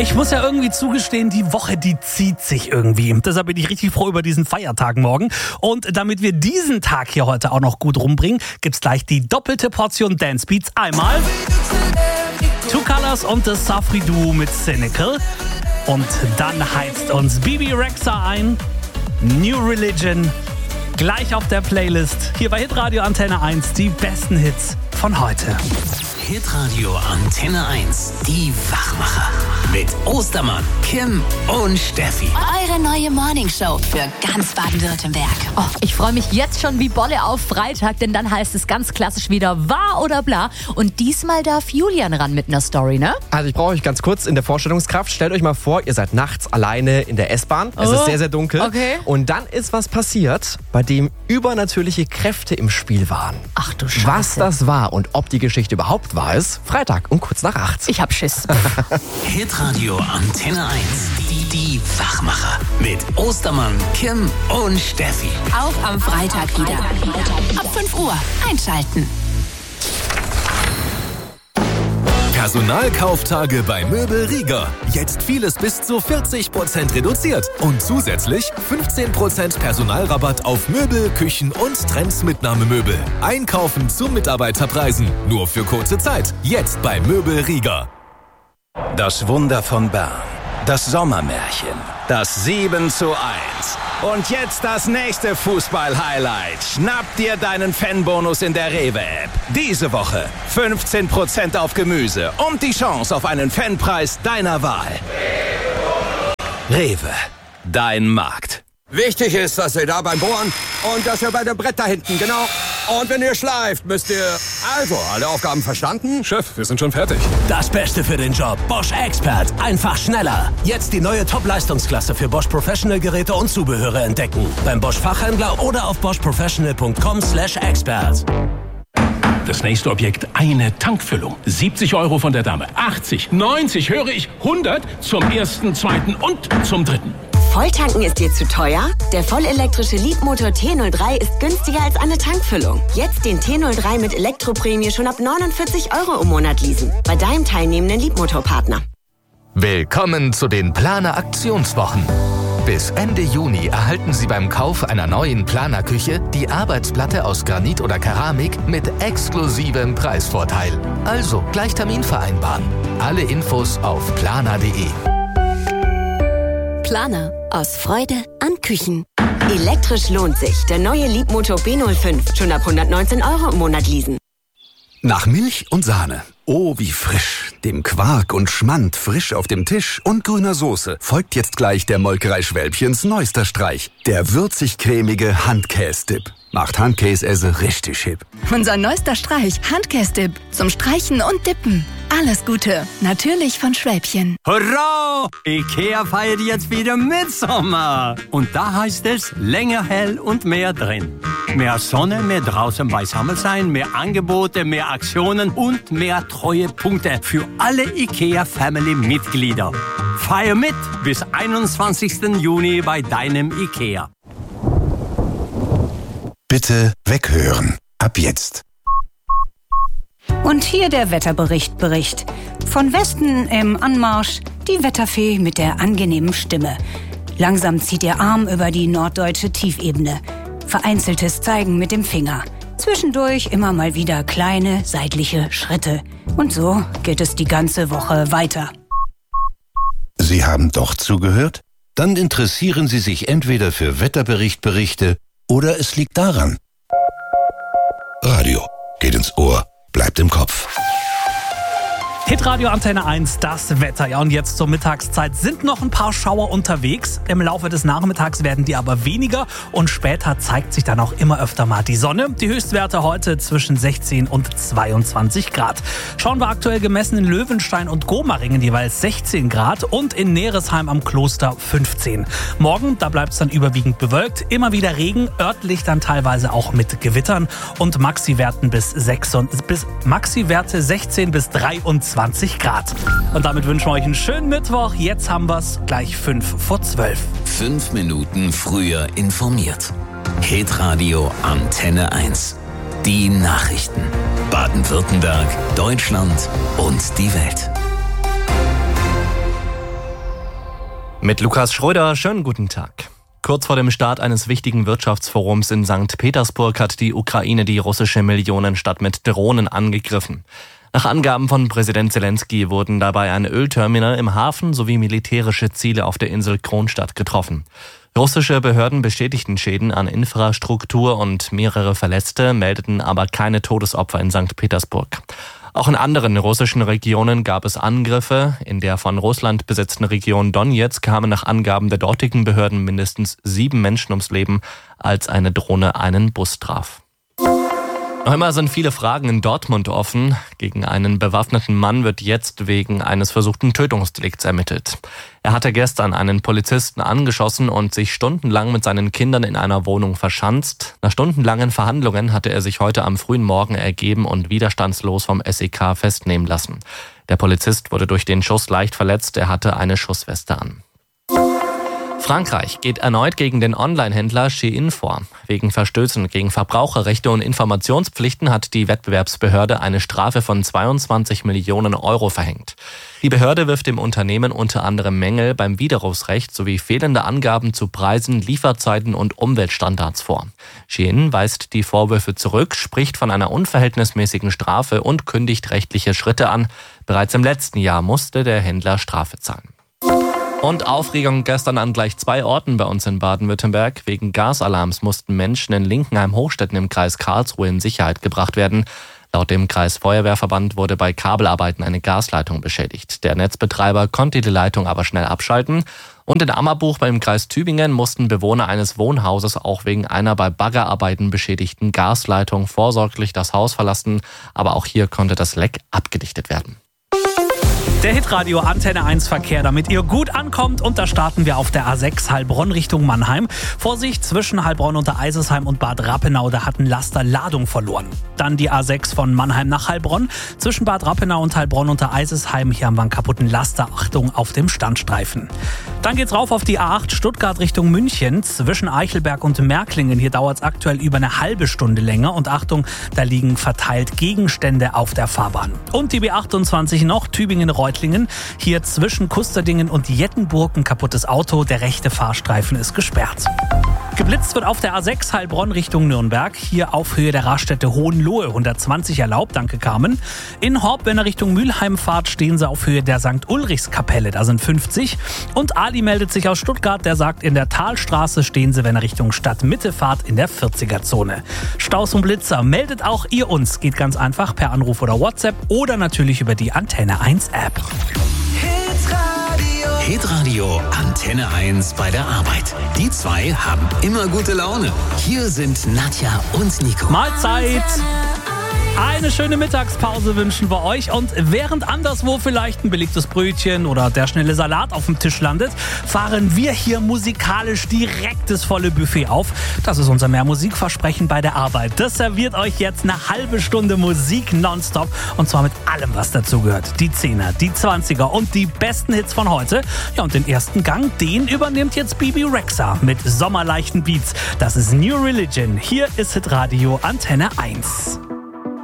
Ich muss ja irgendwie zugestehen, die Woche, die zieht sich irgendwie. Deshalb bin ich richtig froh über diesen Feiertag morgen. Und damit wir diesen Tag hier heute auch noch gut rumbringen, gibt's gleich die doppelte Portion Dance Beats. Einmal Two Colors und das Safri Duo mit Cynical. Und dann heizt uns Bibi Rexha ein. New Religion. Gleich auf der Playlist. Hier bei Hitradio Antenne 1 die besten Hits von heute. Hitradio Antenne 1, die Wachmacher. Mit Ostermann, Kim und Steffi. Eure neue Morningshow für ganz Baden-Württemberg. Oh, ich freue mich jetzt schon wie Bolle auf Freitag, denn dann heißt es ganz klassisch wieder wahr oder bla. Und diesmal darf Julian ran mit einer Story, ne? Also ich brauche euch ganz kurz in der Vorstellungskraft. Stellt euch mal vor, ihr seid nachts alleine in der S-Bahn. Es ist sehr, sehr dunkel. Okay. Und dann ist was passiert, bei dem übernatürliche Kräfte im Spiel waren. Ach du Scheiße. Was das war und ob die Geschichte überhaupt wahr ist, Freitag um kurz nach 8. Ich hab Schiss. Hitradio Antenne 1, die Wachmacher. Mit Ostermann, Kim und Steffi. Auch am Freitag wieder. Ab 5 Uhr einschalten. Personalkauftage bei Möbel Rieger. Jetzt vieles bis zu 40% reduziert. Und zusätzlich 15% Personalrabatt auf Möbel, Küchen und Trendsmitnahmemöbel. Einkaufen zu Mitarbeiterpreisen. Nur für kurze Zeit. Jetzt bei Möbel Rieger. Das Wunder von Bern. Das Sommermärchen. Das 7:1. Und jetzt das nächste Fußball-Highlight. Schnapp dir deinen Fanbonus in der Rewe-App. Diese Woche 15% auf Gemüse und die Chance auf einen Fanpreis deiner Wahl. Rewe, dein Markt. Wichtig ist, dass ihr da beim Bohren und dass ihr bei dem Brett da hinten, genau. Und wenn ihr schleift, müsst ihr... Also, alle Aufgaben verstanden? Chef, wir sind schon fertig. Das Beste für den Job. Bosch Expert. Einfach schneller. Jetzt die neue Top-Leistungsklasse für Bosch Professional Geräte und Zubehöre entdecken. Beim Bosch Fachhändler oder auf boschprofessional.com/expert. Das nächste Objekt, eine Tankfüllung. 70 € von der Dame. 80, 90, höre ich 100 zum ersten, zweiten und zum dritten. Volltanken ist dir zu teuer? Der vollelektrische Leapmotor T03 ist günstiger als eine Tankfüllung. Jetzt den T03 mit Elektroprämie schon ab 49 € im Monat leasen. Bei deinem teilnehmenden Leapmotor-Partner. Willkommen zu den Planer Aktionswochen. Bis Ende Juni erhalten Sie beim Kauf einer neuen Planerküche die Arbeitsplatte aus Granit oder Keramik mit exklusivem Preisvorteil. Also gleich Termin vereinbaren. Alle Infos auf planer.de. Planer. Aus Freude an Küchen. Elektrisch lohnt sich. Der neue Leapmotor B05. Schon ab 119 € im Monat leasen. Nach Milch und Sahne. Oh, wie frisch. Dem Quark und Schmand frisch auf dem Tisch und grüner Soße folgt jetzt gleich der Molkerei Schwälbchens neuester Streich. Der würzig-cremige Handkäse-Dip. Macht Handkäse richtig hip. Unser neuester Streich, Handkäse-Dip. Zum Streichen und Dippen. Alles Gute. Natürlich von Schwäbchen. Hurra! Ikea feiert jetzt wieder Mitsommer. Und da heißt es, länger hell und mehr drin. Mehr Sonne, mehr draußen beisammen sein, mehr Angebote, mehr Aktionen und mehr Treuepunkte für alle Ikea-Family-Mitglieder. Feier mit bis 21. Juni bei deinem Ikea. Bitte weghören. Ab jetzt. Und hier der Wetterbericht. Von Westen im Anmarsch die Wetterfee mit der angenehmen Stimme. Langsam zieht ihr Arm über die norddeutsche Tiefebene. Vereinzeltes Zeigen mit dem Finger. Zwischendurch immer mal wieder kleine seitliche Schritte. Und so geht es die ganze Woche weiter. Sie haben doch zugehört? Dann interessieren Sie sich entweder für Wetterberichte oder es liegt daran. Radio geht ins Ohr, bleibt im Kopf. Hitradio Antenne 1, das Wetter. Ja, und jetzt zur Mittagszeit sind noch ein paar Schauer unterwegs. Im Laufe des Nachmittags werden die aber weniger und später zeigt sich dann auch immer öfter mal die Sonne. Die Höchstwerte heute zwischen 16 und 22 Grad. Schauen wir aktuell gemessen in Löwenstein und Gomaringen jeweils 16 Grad und in Neresheim am Kloster 15. Morgen, da bleibt es dann überwiegend bewölkt. Immer wieder Regen, örtlich dann teilweise auch mit Gewittern und Maxiwerte 16 bis 23 Grad. Und damit wünschen wir euch einen schönen Mittwoch. Jetzt haben wir es gleich 5:12. 5 Minuten früher informiert. Hitradio Antenne 1. Die Nachrichten. Baden-Württemberg, Deutschland und die Welt. Mit Lukas Schröder, schönen guten Tag. Kurz vor dem Start eines wichtigen Wirtschaftsforums in St. Petersburg hat die Ukraine die russische Millionenstadt mit Drohnen angegriffen. Nach Angaben von Präsident Zelensky wurden dabei ein Ölterminal im Hafen sowie militärische Ziele auf der Insel Kronstadt getroffen. Russische Behörden bestätigten Schäden an Infrastruktur und mehrere Verletzte, meldeten aber keine Todesopfer in St. Petersburg. Auch in anderen russischen Regionen gab es Angriffe. In der von Russland besetzten Region Donetsk kamen nach Angaben der dortigen Behörden mindestens 7 Menschen ums Leben, als eine Drohne einen Bus traf. Noch immer sind viele Fragen in Dortmund offen. Gegen einen bewaffneten Mann wird jetzt wegen eines versuchten Tötungsdelikts ermittelt. Er hatte gestern einen Polizisten angeschossen und sich stundenlang mit seinen Kindern in einer Wohnung verschanzt. Nach stundenlangen Verhandlungen hatte er sich heute am frühen Morgen ergeben und widerstandslos vom SEK festnehmen lassen. Der Polizist wurde durch den Schuss leicht verletzt. Er hatte eine Schussweste an. Frankreich geht erneut gegen den Online-Händler Shein vor. Wegen Verstößen gegen Verbraucherrechte und Informationspflichten hat die Wettbewerbsbehörde eine Strafe von 22 Millionen Euro verhängt. Die Behörde wirft dem Unternehmen unter anderem Mängel beim Widerrufsrecht sowie fehlende Angaben zu Preisen, Lieferzeiten und Umweltstandards vor. Shein weist die Vorwürfe zurück, spricht von einer unverhältnismäßigen Strafe und kündigt rechtliche Schritte an. Bereits im letzten Jahr musste der Händler Strafe zahlen. Und Aufregung gestern an gleich 2 Orten bei uns in Baden-Württemberg. Wegen Gasalarms mussten Menschen in Linkenheim-Hochstetten im Kreis Karlsruhe in Sicherheit gebracht werden. Laut dem Kreisfeuerwehrverband wurde bei Kabelarbeiten eine Gasleitung beschädigt. Der Netzbetreiber konnte die Leitung aber schnell abschalten. Und in Ammerbuch beim Kreis Tübingen mussten Bewohner eines Wohnhauses auch wegen einer bei Baggerarbeiten beschädigten Gasleitung vorsorglich das Haus verlassen. Aber auch hier konnte das Leck abgedichtet werden. Der Hitradio Antenne 1 Verkehr, damit ihr gut ankommt. Und da starten wir auf der A6 Heilbronn Richtung Mannheim. Vorsicht, zwischen Heilbronn unter Eisesheim und Bad Rappenau, da hat ein Laster Ladung verloren. Dann die A6 von Mannheim nach Heilbronn. Zwischen Bad Rappenau und Heilbronn unter Eisesheim, hier haben wir einen kaputten Laster. Achtung auf dem Standstreifen. Dann geht's rauf auf die A8 Stuttgart Richtung München. Zwischen Eichelberg und Märklingen, hier dauert es aktuell über eine halbe Stunde länger. Und Achtung, da liegen verteilt Gegenstände auf der Fahrbahn. Und die B28 noch, Tübingen-Reutlingen. Hier zwischen Kusterdingen und Jettenburg ein kaputtes Auto. Der rechte Fahrstreifen ist gesperrt. Geblitzt wird auf der A6 Heilbronn Richtung Nürnberg. Hier auf Höhe der Raststätte Hohenlohe 120 erlaubt. Danke, Carmen. In Horb, wenn ihr Richtung Mülheim fahrt, stehen sie auf Höhe der St. Ulrichskapelle. Da sind 50. Und Ali meldet sich aus Stuttgart. Der sagt, in der Talstraße stehen sie, wenn ihr Richtung Stadtmitte fahrt, in der 40er-Zone. Staus und Blitzer, meldet auch ihr uns. Geht ganz einfach per Anruf oder WhatsApp oder natürlich über die Antenne 1 App. Hitradio Antenne 1 bei der Arbeit. Die zwei haben immer gute Laune. Hier sind Nadja und Nico. Mahlzeit! Eine schöne Mittagspause wünschen wir euch und während anderswo vielleicht ein belegtes Brötchen oder der schnelle Salat auf dem Tisch landet, fahren wir hier musikalisch direkt das volle Buffet auf. Das ist unser Mehr-Musik-Versprechen bei der Arbeit. Das serviert euch jetzt eine halbe Stunde Musik nonstop und zwar mit allem, was dazugehört. Die 10er, die 20er und die besten Hits von heute. Ja, und den ersten Gang, den übernimmt jetzt Bibi Rexha mit sommerleichten Beats. Das ist New Religion. Hier ist Hitradio Antenne 1.